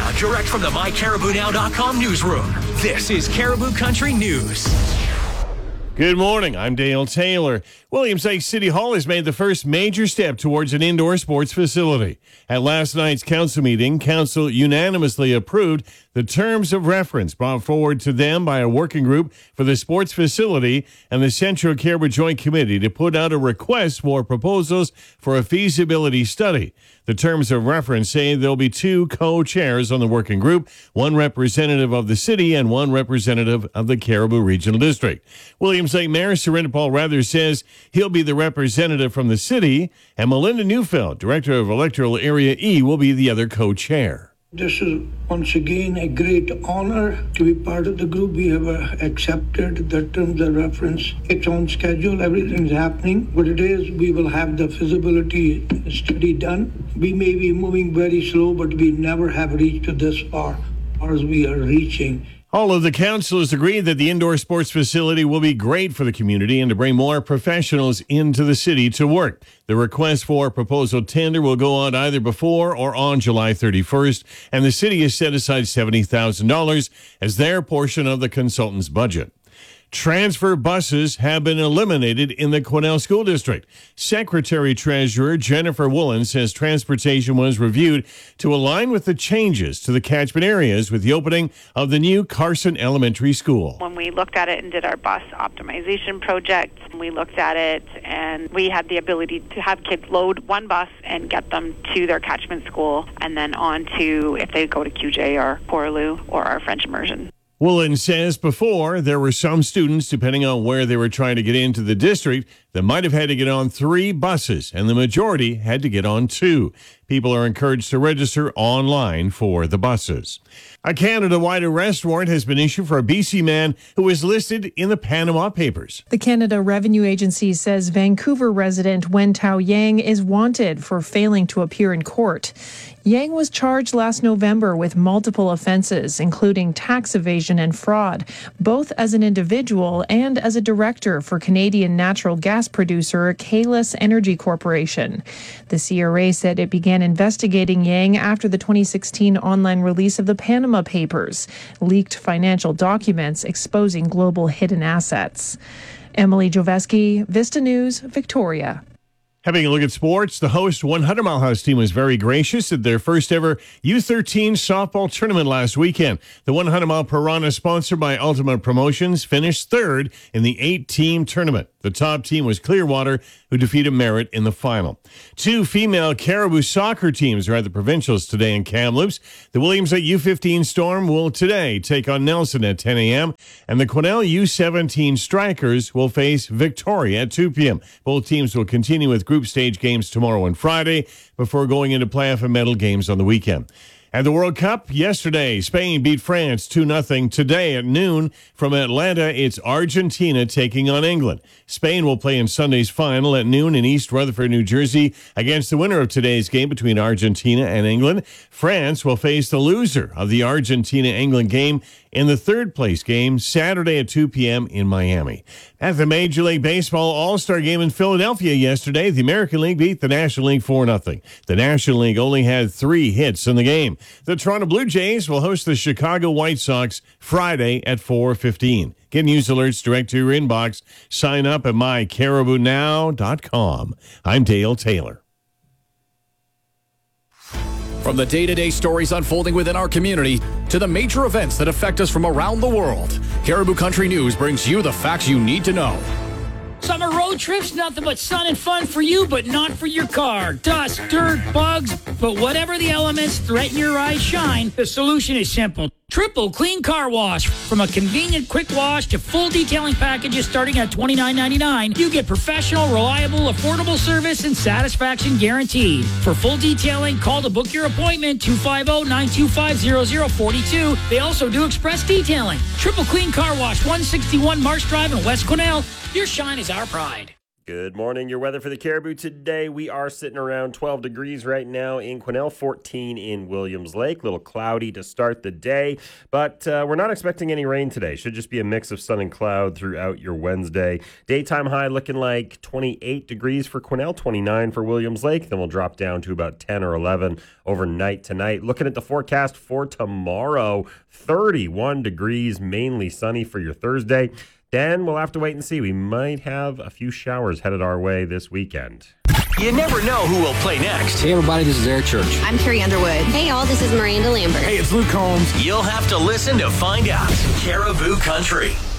Now, direct from the MyCaribouNow.com newsroom, this is Caribou Country News. Good morning. I'm Dale Taylor. Williams Lake City Hall has made the first major step towards an indoor sports facility. At last night's council meeting, council unanimously approved the terms of reference brought forward to them by a working group for the sports facility and the Central Caribou Joint Committee to put out a request for proposals for a feasibility study. The terms of reference say there'll be two co-chairs on the working group, one representative of the city and one representative of the Caribou Regional District. Williams Lake Mayor Surinder Paul Rather says he'll be the representative from the city, and Melinda Neufeld, Director of Electoral Area E, will be the other co-chair. This is once again a great honor to be part of the group. We have accepted the terms of reference. It's on schedule. Everything's happening. What it is, we will have the feasibility study done. We may be moving very slow, but we never have reached this far as we are reaching. All of the councilors agree that the indoor sports facility will be great for the community and to bring more professionals into the city to work. The request for proposal tender will go out either before or on July 31st, and the city has set aside $70,000 as their portion of the consultant's budget. Transfer buses have been eliminated in the Quesnel School District. Secretary-Treasurer Jennifer Woolen says transportation was reviewed to align with the changes to the catchment areas with the opening of the new Carson Elementary School. When we looked at it and did our bus optimization project, we looked at it and we had the ability to have kids load one bus and get them to their catchment school and then on to if they go to QJ or Poraloo or our French immersion. Woolen says before there were some students, depending on where they were trying to get into the district, that might have had to get on 3 buses, and the majority had to get on 2. People are encouraged to register online for the buses. A Canada-wide arrest warrant has been issued for a BC man who was listed in the Panama Papers. The Canada Revenue Agency says Vancouver resident Wen Tao Yang is wanted for failing to appear in court. Yang was charged last November with multiple offenses, including tax evasion and fraud, both as an individual and as a director for Canadian natural gas producer Kalis Energy Corporation. The CRA said it began investigating Yang after the 2016 online release of the Panama Papers, leaked financial documents exposing global hidden assets. Emily Joveski, Vista News, Victoria. Having a look at sports, the host 100 Mile House team was very gracious at their first ever U13 softball tournament last weekend. The 100 Mile Piranha, sponsored by Ultimate Promotions, finished third in the 8-team tournament. The top team was Clearwater, who defeated Merritt in the final. 2 female Caribou soccer teams are at the provincials today in Kamloops. The Williams Lake U15 Storm will today take on Nelson at 10 a.m., and the Quesnel U17 Strikers will face Victoria at 2 p.m. Both teams will continue with group stage games tomorrow and Friday before going into playoff and medal games on the weekend. At the World Cup, yesterday, Spain beat France 2-0. Today at noon from Atlanta, it's Argentina taking on England. Spain will play in Sunday's final at noon in East Rutherford, New Jersey, against the winner of today's game between Argentina and England. France will face the loser of the Argentina-England game in the third-place game Saturday at 2 p.m. in Miami. At the Major League Baseball All-Star Game in Philadelphia yesterday, the American League beat the National League 4-0. The National League only had 3 hits in the game. The Toronto Blue Jays will host the Chicago White Sox Friday at 4:15. Get news alerts direct to your inbox. Sign up at mycaribounow.com. I'm Dale Taylor. From the day-to-day stories unfolding within our community to the major events that affect us from around the world, Caribou Country News brings you the facts you need to know. Summer road trips, nothing but sun and fun for you, but not for your car. Dust, dirt, bugs, but whatever the elements threaten your eyes shine, the solution is simple. Triple Clean Car Wash. From a convenient quick wash to full detailing packages starting at $29.99, you get professional, reliable, affordable service and satisfaction guaranteed. For full detailing, call to book your appointment, 250-925-0042. They also do express detailing. Triple Clean Car Wash, 161 Marsh Drive in West Quesnel. Your shine is our pride. Good morning. Your weather for the Caribou today. We are sitting around 12 degrees right now in Quesnel, 14 in Williams Lake. A little cloudy to start the day, but we're not expecting any rain today. Should just be a mix of sun and cloud throughout your Wednesday. Daytime high looking like 28 degrees for Quesnel, 29 for Williams Lake. Then we'll drop down to about 10 or 11 overnight tonight. Looking at the forecast for tomorrow, 31 degrees, mainly sunny for your Thursday. Then we'll have to wait and see. We might have a few showers headed our way this weekend. You never know who will play next. Hey, everybody, this is Air Church. I'm Carrie Underwood. Hey, all, this is Miranda Lambert. Hey, it's Luke Combs. You'll have to listen to find out. Caribou Country.